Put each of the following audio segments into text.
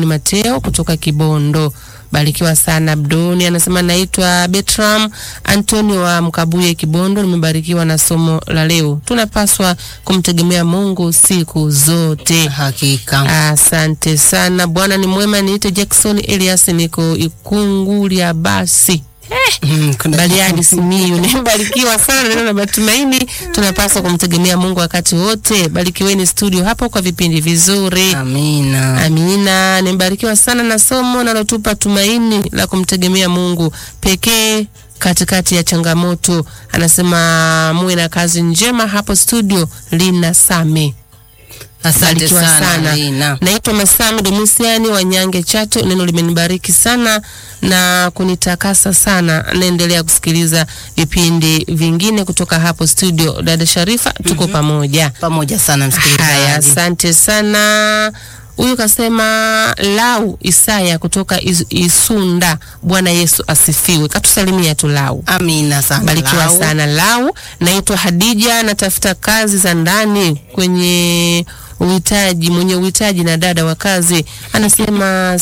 Abdoni Mateo kutoka Kibondo. Barikiwa sana Abdoni. Anasema naitwa Betram Antonio wa Mkabuye Kibondo. Nimebarikiwa na somo la leo. Tunapaswa kumtegemea Mungu siku zote. Hakika. Asante sana. Bwana ni mwema. Niite Jackson Elias, niko Ikungulia basi. Baliadi Simiyu. Nimebarikiwa sana neno la matumaini. Tunapaswa kumtegemea Mungu wakati wote. Barikiweni studio hapo kwa vipindi vizuri. Amina. Amina. Nimebarikiwa sana na somo nalotupa tumaini la kumtegemea Mungu pekee katikati ya changamoto. Anasema muwe na kazi njema hapo studio. Lina Same. Asante sana Lina. Naitwa Masami Domisiani wa Nyange Chato. Neno limenibariki sana na kunitakasa sana. Naendelea kusikiliza vipindi vingine kutoka hapo studio. Dada Sharifa, tuko pamoja. Pamoja sana msikilizaji. Haya, asante sana. Huyu kasema Lau Isaya kutoka Isunda. Bwana Yesu asifiwe. Katusalimia tu Lau. Amina sana. Barikiwa sana Lau. Naitwa Hadija, natafuta kazi za ndani kwenye mwenye uhitaji na dada wa kazi. Anasema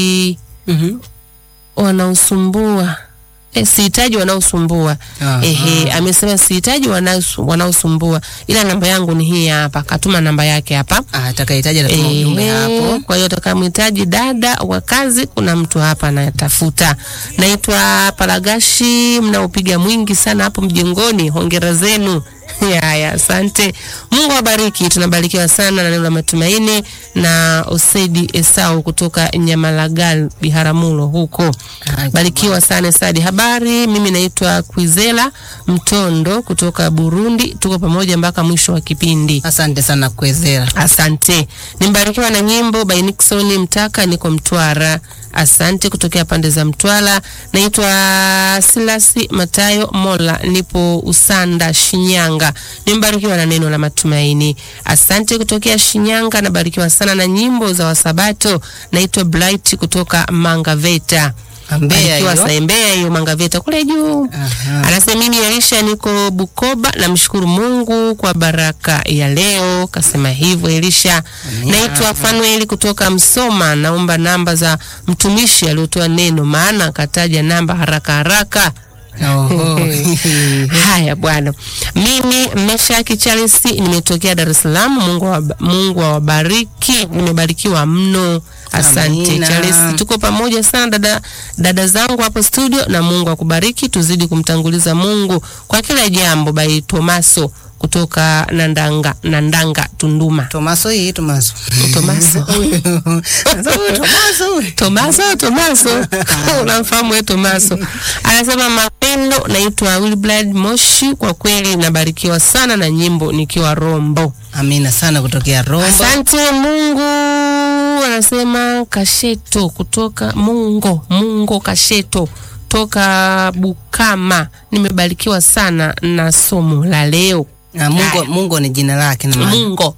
wanaosumbua. Sihitaji wanaosumbua. Amesema sihitaji wanaosumbua. Ila namba yangu ni hii hapa. Katuma namba yake hapa. Atakayehitaji atuma ujumbe hapo. Kwa hiyo atakayemuhitaji dada wa kazi, kuna mtu hapa anatafuta. Naitwa Palagashi, mnaopiga mwingi sana hapo mjengoni. Hongera zenu. Ya, asante. Mungu awabariki. Tunabarikiwa sana na neno la matumaini. Na Osedi Esau kutoka Nyamalagal Biharamulo huko. Barikiwa sana Sadi. Habari, mimi naitwa Kwizela Mtondo kutoka Burundi. Tuko pamoja mpaka mwisho wa kipindi. Asante sana Kwizela. Asante. Nimbarikiwa na nyimbo by Nixon Mtaka, niko Mtwara. Asante kutokea pande za Mtwara. Naitwa Silasi Matayo Mola, nipo Usanda Shinyanga. Nimbarikiwa na neno la matumaini. Asante kutokea Shinyanga. Nabarikiwa sana na nyimbo za Wasabato. Naitwa Blight kutoka Mangaveta. Mbeya hiyo Mangaveta kule juu. Anasema mimi Elisha niko Bukoba, namshukuru Mungu kwa baraka ya leo. Kasema hivyo Elisha. Naitwa Fanueli kutoka Msoma, naomba namba za mtumishi aliyotoa neno, maana akataja namba haraka. Haya bwana. Mimi Meshaki Charles, nimetokea Dar es Salaam. Mungu awabariki. Nimebarikiwa mno. Asante Charles. Tuko pamoja sana dada zangu hapo studio, na Mungu akubariki. Tuzidi kumtanguliza Mungu kwa kila jambo. By Tomaso kutoka Nandanga Tunduma. Tomaso. Unamfahamu wewe Tomaso? Anasema mapendo. Naitwa Wilbrad Moshi, kwa kweli nabarikiwa sana na nyimbo nikiwa Rombo. Amina sana kutokea Rombo. Asante Mungu. Anasema Kasheto kutoka Mungo Kasheto toka Bukama. Nimebarikiwa sana na somo la leo. Mungu ni jina lake na Mungu.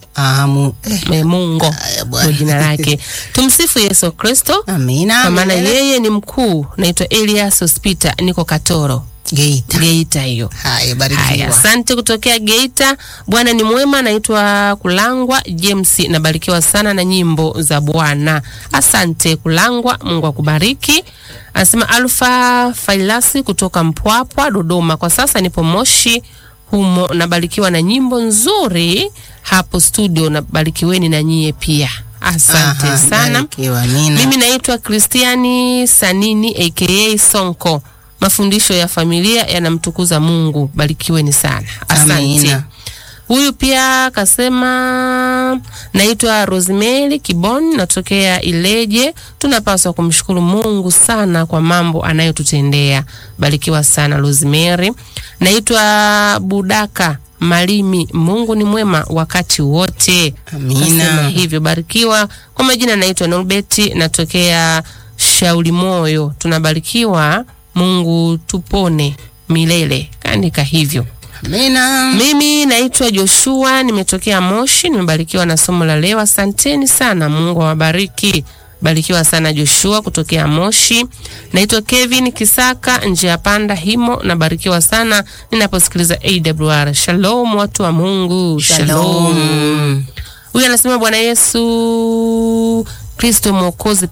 Mungu ni jina lake. Tumsifu Yesu Kristo. Amina. Kwa maana yeye ni mkuu. Naitwa Elias Hospital, niko Katoro. Geita hiyo. Haya, barikiwa. Asante kutokea Geita. Bwana ni mwema. Naitwa Kulangwa James, nabarikiwa sana na nyimbo za Bwana. Asante Kulangwa, Mungu akubariki. Anasema Alfa Failasi kutoka Mpwapwa Dodoma. Kwa sasa nipo Moshi humo, nabarikiwa na nyimbo nzuri hapo studio. Nabarikiweni na nyie pia. Asante sana. Mimi naitwa Kristiani Sanini aka Sonko. Mafundisho ya familia yanamtukuza Mungu. Barikiweni sana. Asante. Huyu pia kasema naitwa Rosemary Kibon, natokea Ileje. Tunapaswa kumshukuru Mungu sana kwa mambo anayotutendea. Barikiwa sana Rosemary. Naitwa Budaka Malimi. Mungu ni mwema wakati wote. Amina. Hivyo barikiwa. Kwa majina naitwa Norbeti, natokea Shauri Moyo. Tunabarikiwa. Mungu tupone milele. Kaandika hivyo. Amina. Mimi naitwa Joshua, nimetokea Moshi. Nimebarikiwa na somo la leo. Asanteni sana. Mungu awabariki. Barikiwa sana Joshua kutokea Moshi. Naitwa Kevin Kisaka, nje ya Panda Himo. Nabarikiwa sana ninaposikiliza AWR. Shalom watu wa Mungu. Shalom. Huyu anasema Bwana Yesu Kristo Mwokozi